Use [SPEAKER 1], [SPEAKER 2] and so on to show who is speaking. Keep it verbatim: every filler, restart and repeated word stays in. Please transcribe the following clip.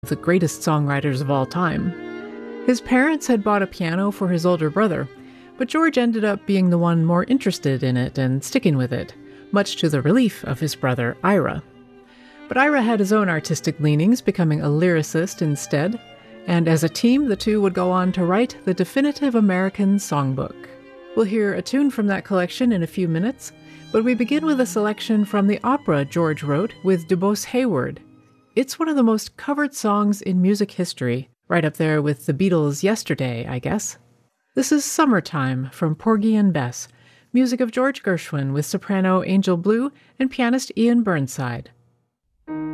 [SPEAKER 1] the greatest songwriters of all time. His parents had bought a piano for his older brother, but George ended up being the one more interested in it and sticking with it, much to the relief of his brother Ira. But Ira had his own artistic leanings, becoming a lyricist instead, and as a team, the two would go on to write the definitive American songbook. We'll hear a tune from that collection in a few minutes, but we begin with a selection from the opera George wrote with DuBose Heyward. It's one of the most covered songs in music history, right up there with the Beatles' Yesterday, I guess. This is Summertime from Porgy and Bess, music of George Gershwin with soprano Angel Blue and pianist Ian Burnside.